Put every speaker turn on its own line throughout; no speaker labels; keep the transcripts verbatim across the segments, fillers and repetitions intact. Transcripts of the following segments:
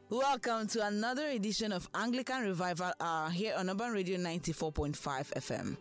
Welcome to another edition of Anglican Revival Hour here on Urban Radio ninety-four point five F M.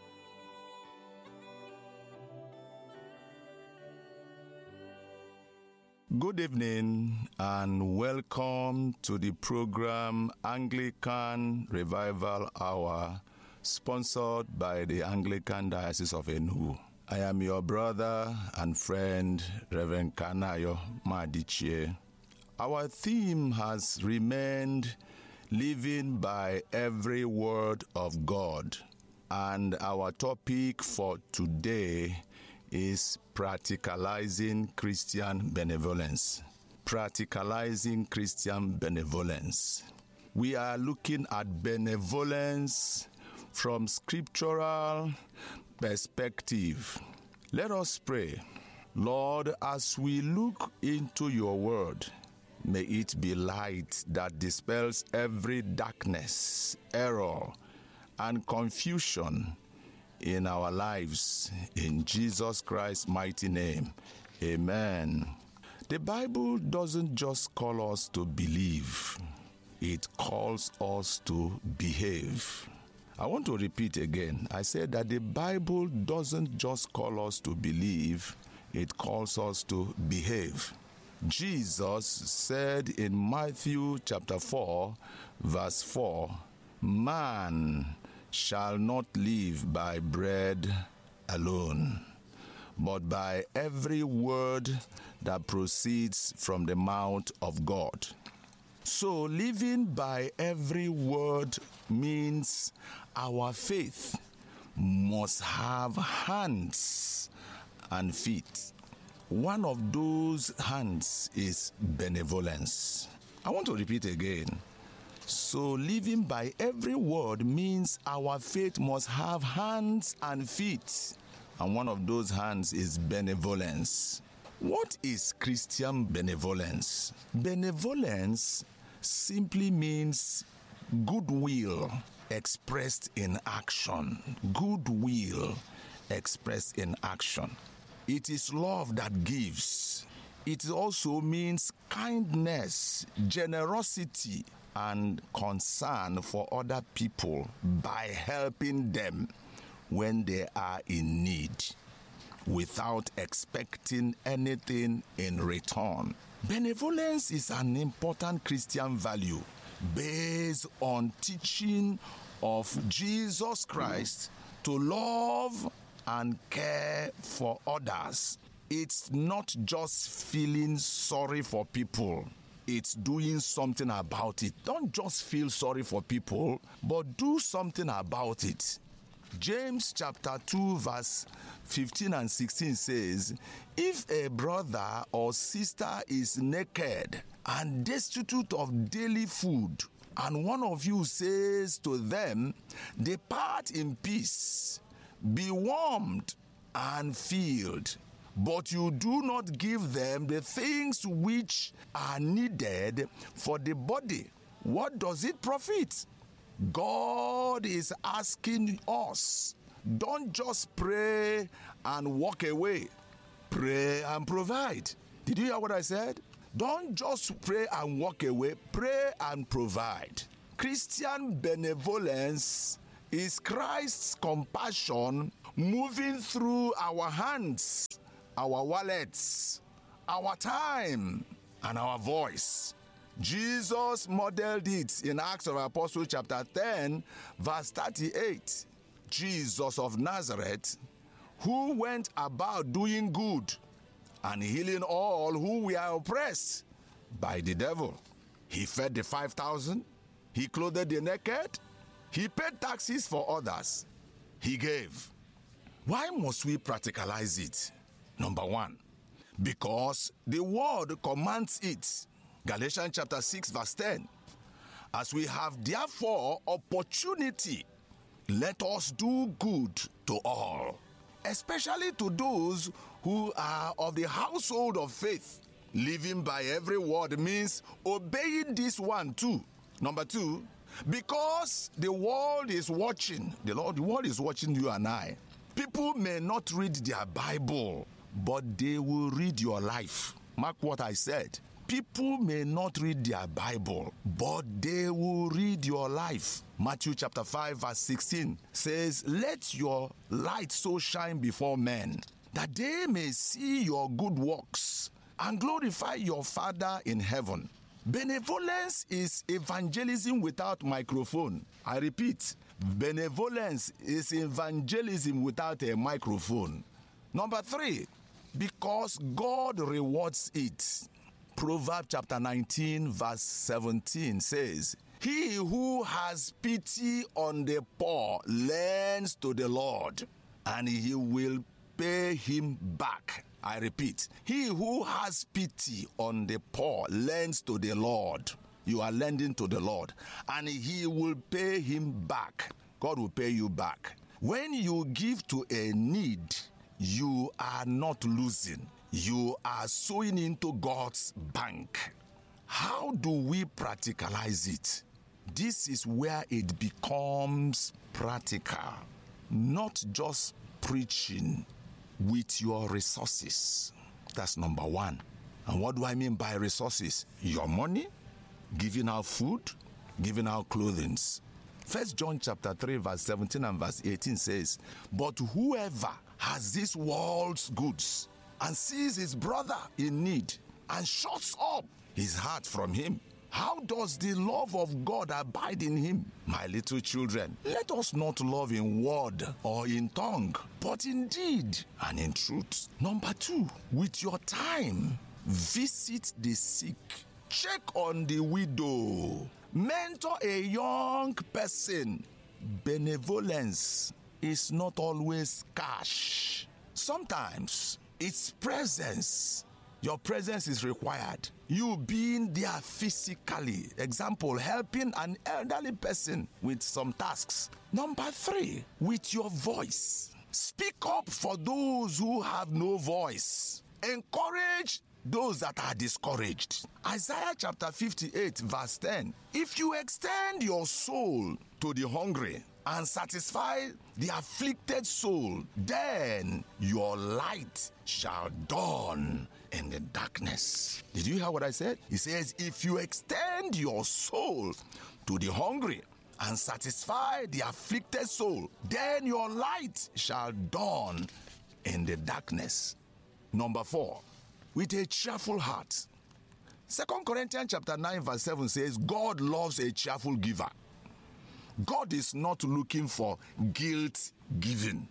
Good evening and welcome to the program Anglican Revival Hour, sponsored by the Anglican Diocese of Enugu. I am your brother and friend, Reverend Kanayo Madichie. Our theme has remained living by every word of God, and our topic for today is practicalizing Christian benevolence. Practicalizing Christian benevolence. We are looking at benevolence from scriptural perspective. Let us pray. Lord, as we look into your word, may it be light that dispels every darkness, error, and confusion in our lives. In Jesus Christ's mighty name, amen. The Bible doesn't just call us to believe, it calls us to behave. I want to repeat again. I said that the Bible doesn't just call us to believe, it calls us to behave. Jesus said in Matthew chapter four, verse four, man shall not live by bread alone, but by every word that proceeds from the mouth of God. So living by every word means our faith must have hands and feet. One of those hands is benevolence. I want to repeat again. So living by every word means our faith must have hands and feet. And one of those hands is benevolence. What is Christian benevolence? Benevolence simply means goodwill expressed in action. Goodwill expressed in action. It is love that gives. It also means kindness, generosity, and concern for other people by helping them when they are in need without expecting anything in return. Benevolence is an important Christian value based on teaching of Jesus Christ to love and care for others. It's not just feeling sorry for people. It's doing something about it. Don't just feel sorry for people, but do something about it. James chapter two verse fifteen and sixteen says, if a brother or sister is naked and destitute of daily food, and one of you says to them, depart in peace, be warmed and filled, but you do not give them the things which are needed for the body, what does it profit? God is asking us, don't just pray and walk away. Pray and provide. Did you hear what I said? Don't just pray and walk away. Pray and provide. Christian benevolence is Christ's compassion moving through our hands, our wallets, our time, and our voice. Jesus modeled it in Acts of Apostles chapter ten, verse thirty-eight. Jesus of Nazareth, who went about doing good and healing all who were oppressed by the devil. He fed the five thousand, he clothed the naked, he paid taxes for others, he gave. Why must we practicalize it? Number one, because the word commands it. Galatians chapter six verse ten. As we have therefore opportunity, let us do good to all, especially to those who are of the household of faith. Living by every word means obeying this one too. Number two, because the world is watching, the Lord, the world is watching you and I. People may not read their Bible, but they will read your life. Mark what I said. People may not read their Bible, but they will read your life. Matthew chapter five verse sixteen says, "Let your light so shine before men, that they may see your good works and glorify your Father in heaven." Benevolence is evangelism without microphone. I repeat, benevolence is evangelism without a microphone. Number three, because God rewards it. Proverbs chapter nineteen verse seventeen says, "He who has pity on the poor lends to the Lord, and he will pay him back." I repeat, he who has pity on the poor lends to the Lord. You are lending to the Lord, and he will pay him back. God will pay you back. When you give to a need, you are not losing. You are sowing into God's bank. How do we practicalize it? This is where it becomes practical, not just preaching with your resources. That's number one. And what do I mean by resources? Your money, giving out food, giving out clothing. First John chapter three verse seventeen and verse eighteen says, "But whoever has this world's goods and sees his brother in need and shuts up his heart from him, how does the love of God abide in him?" My little children, let us not love in word or in tongue, but in deed and in truth. Number two, with your time, visit the sick, check on the widow, mentor a young person. Benevolence is not always cash. Sometimes it's presence. Your presence is required. You being there physically. Example, helping an elderly person with some tasks. Number three, with your voice. Speak up for those who have no voice. Encourage those that are discouraged. Isaiah chapter fifty-eight verse ten. "If you extend your soul to the hungry and satisfy the afflicted soul, then your light shall dawn in the darkness." Did you hear what I said? He says, if you extend your soul to the hungry and satisfy the afflicted soul, then your light shall dawn in the darkness. Number four, with a cheerful heart. Second Corinthians chapter nine verse seven says, "God loves a cheerful giver." God is not looking for guilt giving.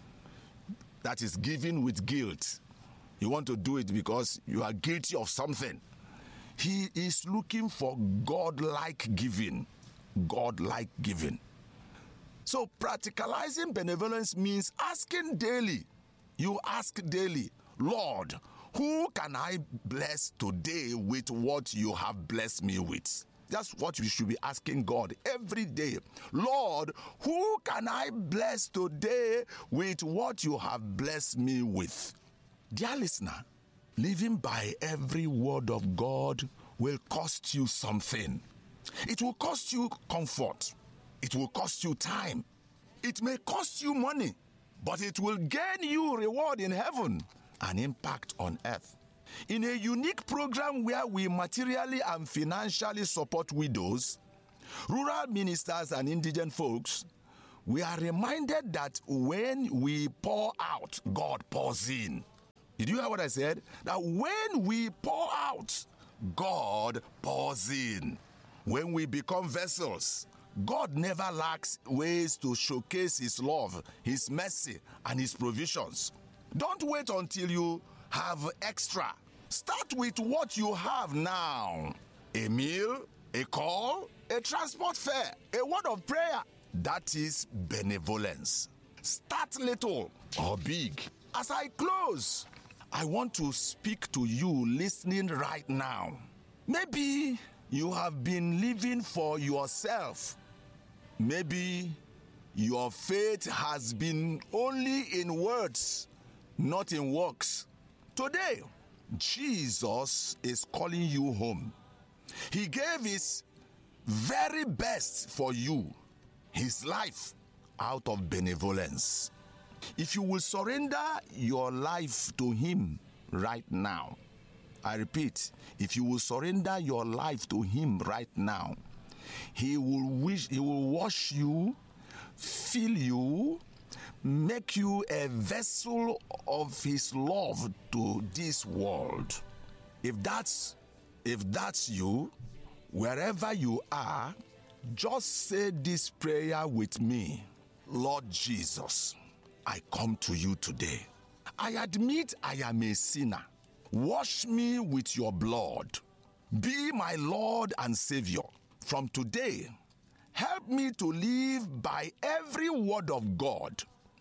That is giving with guilt. You want to do it because you are guilty of something. He is looking for God-like giving. God-like giving. So practicalizing benevolence means asking daily. You ask daily, "Lord, who can I bless today with what you have blessed me with?" That's what we should be asking God every day. "Lord, who can I bless today with what you have blessed me with?" Dear listener, living by every word of God will cost you something. It will cost you comfort. It will cost you time. It may cost you money, but it will gain you reward in heaven and impact on earth. In a unique program where we materially and financially support widows, rural ministers, and indigent folks, we are reminded that when we pour out, God pours in. Did you hear what I said? That when we pour out, God pours in. When we become vessels, God never lacks ways to showcase his love, his mercy, and his provisions. Don't wait until you have extra. Start with what you have now. A meal, a call, a transport fare, a word of prayer. That is benevolence. Start little or big. As I close, I want to speak to you listening right now. Maybe you have been living for yourself. Maybe your faith has been only in words, not in works. Today, Jesus is calling you home. He gave his very best for you, his life, out of benevolence. If you will surrender your life to him right now, I repeat, if you will surrender your life to him right now, he will wish, he will wash you, fill you, make you a vessel of his love to this world. If that's if that's you, wherever you are, just say this prayer with me. Lord Jesus, I come to you today. I admit I am a sinner. Wash me with your blood. Be my Lord and Savior. From today, help me to live by every word of God.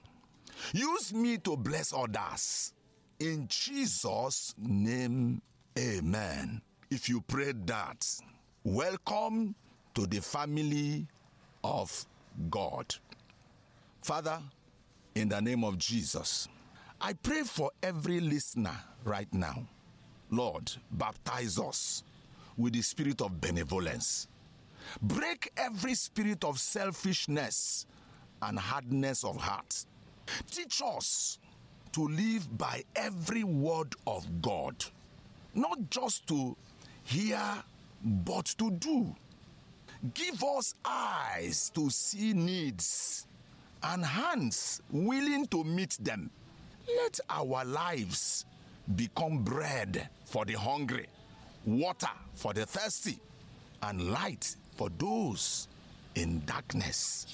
Use me to bless others. In Jesus' name, amen. If you prayed that, welcome to the family of God. Father, in the name of Jesus, I pray for every listener right now. Lord, baptize us with the spirit of benevolence. Break every spirit of selfishness and hardness of heart. Teach us to live by every word of God, not just to hear, but to do. Give us eyes to see needs and hands willing to meet them. Let our lives become bread for the hungry, water for the thirsty, and light for those in darkness.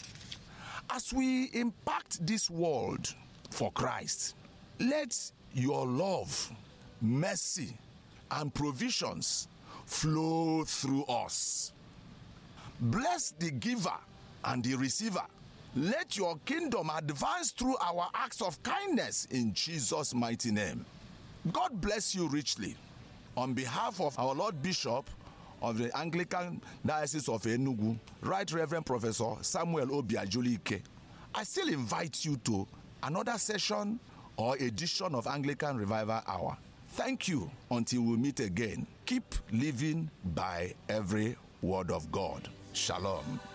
As we impact this world for Christ, let your love, mercy, and provisions flow through us. Bless the giver and the receiver. Let your kingdom advance through our acts of kindness in Jesus' mighty name. God bless you richly. On behalf of our Lord Bishop of the Anglican Diocese of Enugu, Right Reverend Professor Samuel Obiajulike, I still invite you to another session or edition of Anglican Revival Hour. Thank you until we meet again. Keep living by every word of God. Shalom.